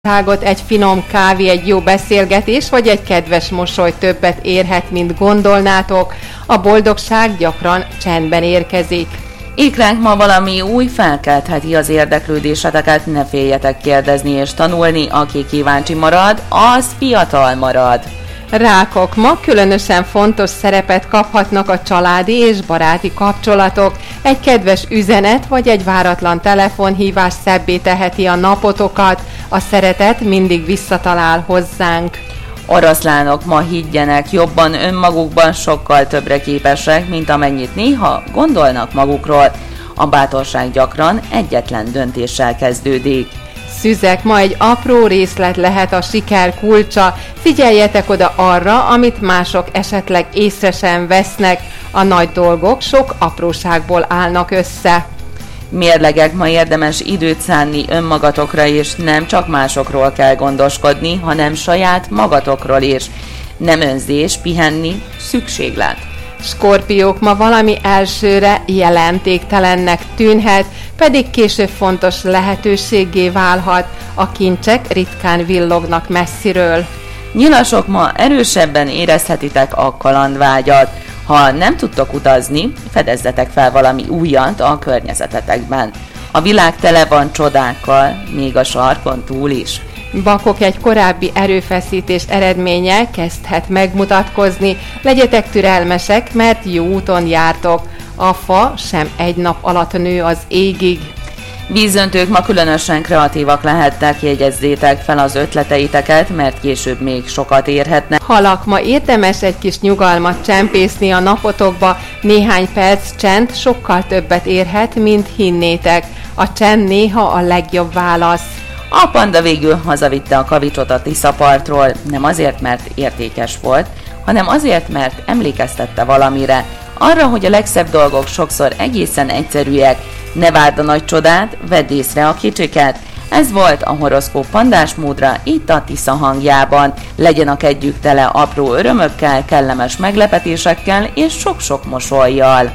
Egy finom kávé, egy jó beszélgetés, vagy egy kedves mosoly többet érhet, mint gondolnátok. A boldogság gyakran csendben érkezik. Ikránk ma valami új felkeltheti az érdeklődéseteket, ne féljetek kérdezni és tanulni, aki kíváncsi marad, az fiatal marad. Rákok, ma különösen fontos szerepet kaphatnak a családi és baráti kapcsolatok. Egy kedves üzenet vagy egy váratlan telefonhívás szebbé teheti a napotokat. A szeretet mindig visszatalál hozzánk. Oroszlánok, ma higgyenek, jobban önmagukban sokkal többre képesek, mint amennyit néha gondolnak magukról. A bátorság gyakran egyetlen döntéssel kezdődik. Szüzek, ma egy apró részlet lehet a siker kulcsa. Figyeljetek oda arra, amit mások esetleg észre sem vesznek. A nagy dolgok sok apróságból állnak össze. Mérlegek, ma érdemes időt szánni önmagatokra is, nem csak másokról kell gondoskodni, hanem saját magatokról is. Nem önzés, pihenni, szükséglet. Skorpiók, ma valami elsőre jelentéktelennek tűnhet, pedig később fontos lehetőséggé válhat. A kincsek ritkán villognak messziről. Nyilasok, ma erősebben érezhetitek a kalandvágyat. Ha nem tudtok utazni, fedezzetek fel valami újat a környezetetekben. A világ tele van csodákkal, még a sarkon túl is. Bakok, egy korábbi erőfeszítés eredménye kezdhet megmutatkozni. Legyetek türelmesek, mert jó úton jártok. A fa sem egy nap alatt nő az égig. Vízöntők, ma különösen kreatívak lehettek, jegyezzétek fel az ötleteiteket, mert később még sokat érhetnek. Halak, ma érdemes egy kis nyugalmat csempészni a napotokba, néhány perc csend sokkal többet érhet, mint hinnétek. A csend néha a legjobb válasz. A panda végül hazavitte a kavicsot a Tiszapartról, nem azért, mert értékes volt, hanem azért, mert emlékeztette valamire. Arra, hogy a legszebb dolgok sokszor egészen egyszerűek. Ne várd a nagy csodát, vedd észre a kicsiket. Ez volt a horoszkóp pandás módra itt a Tisza hangjában. Legyen a kedjük tele apró örömökkel, kellemes meglepetésekkel és sok-sok mosollyal.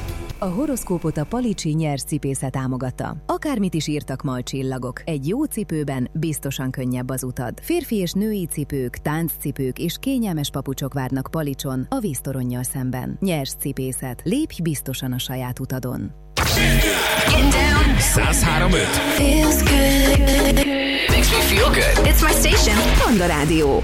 A horoszkópot a Palicsi Nyers cipésze támogatta. Akármit is írtak ma a csillagok, egy jó cipőben biztosan könnyebb az utad. Férfi és női cipők, tánccipők és kényelmes papucsok várnak Palicson a víztoronnyal szemben. Nyers cipészet. Lépj biztosan a saját utadon. 103.5 Feels good. Makes me feel good. It's my station. Panda Rádió.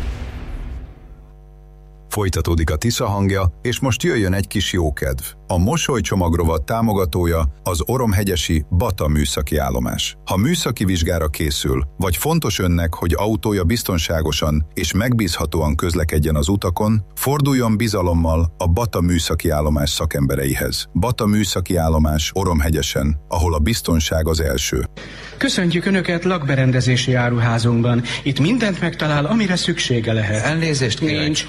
Folytatódik a Tisza hangja, és most jöjjön egy kis jókedv. A mosolycsomagrovat támogatója az Oromhegyesi Bata műszaki állomás. Ha műszaki vizsgára készül, vagy fontos önnek, hogy autója biztonságosan és megbízhatóan közlekedjen az utakon, forduljon bizalommal a Bata műszaki állomás szakembereihez. Bata műszaki állomás Oromhegyesen, ahol a biztonság az első. Köszöntjük Önöket lakberendezési áruházunkban. Itt mindent megtalál, amire szüksége lehet. Elnézést kérek. Nincs.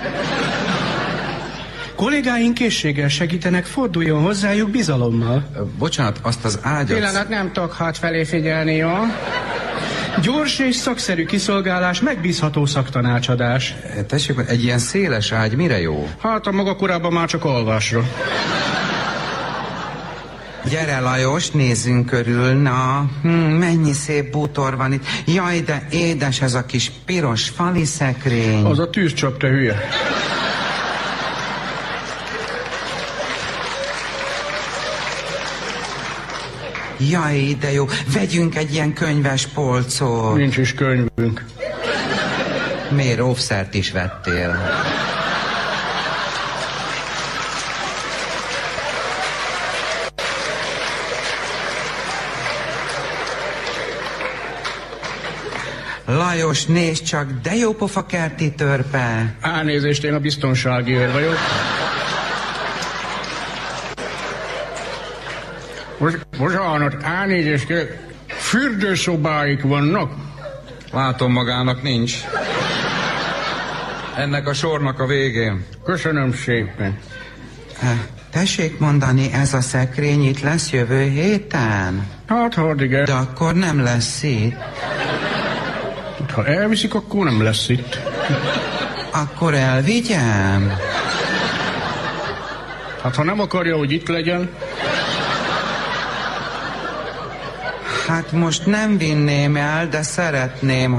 Kollégáink készséggel segítenek, forduljon hozzájuk bizalommal. Bocsánat, azt az ágyat... Pillanat, nem tudok felé figyelni, jó? Gyors és szakszerű kiszolgálás, megbízható szaktanácsadás. Tessék, egy ilyen széles ágy mire jó? Hát a maga korában már csak alvásra. Gyere Lajos, nézzünk körül, na, mennyi szép bútor van itt. Jaj, de édes ez a kis piros fali szekrény. Az a tűzcsap, te hülye. Jaj, de jó, vegyünk egy ilyen könyves polcot. Nincs is könyvünk. Miért óvszert is vettél? Lajos, nézd csak, de jó pofa kerti törpe. Elnézést, én a biztonsági őr vagyok. Bocsánat, elnézést kérek. Fürdőszobáik vannak? Látom, magának nincs. Ennek a sornak a végén. Köszönöm szépen. Tessék mondani, ez a szekrény itt lesz jövő héten? Hát, igen. De akkor nem lesz itt. Ha elviszik, akkor nem lesz itt. Akkor elvigyem. Hát ha nem akarja, hogy itt legyen. Hát most nem vinném el, de szeretném,